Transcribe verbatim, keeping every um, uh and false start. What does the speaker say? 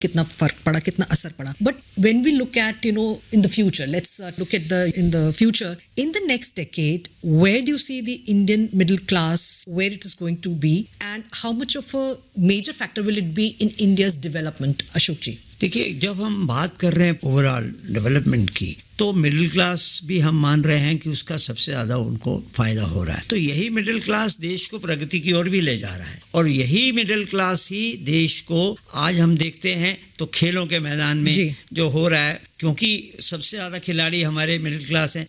कितना फर्क पड़ा, कितना असर पड़ा. But when we look at you know in the future, let's look at the in the future, in the next decade, where do you see the Indian middle class, where it is going to be, and how much of a major factor will it be in India's development? Ashok ji. देखिए, जब हम बात कर रहे हैं overall development की, तो middle class भी हम मान रहे हैं कि उसका सबसे ज़्यादा उनको फ़ायदा हो रहा है. तो यही मिडिल क्लास देश को प्रगति की ओर भी ले जा रहा है, और यही मिडिल क्लास ही देश को आज हम देखते हैं तो खेलों के मैदान में जो हो रहा है, क्योंकि सबसे ज़्यादा खिलाड़ी हमारे मिडिल क्लास हैं,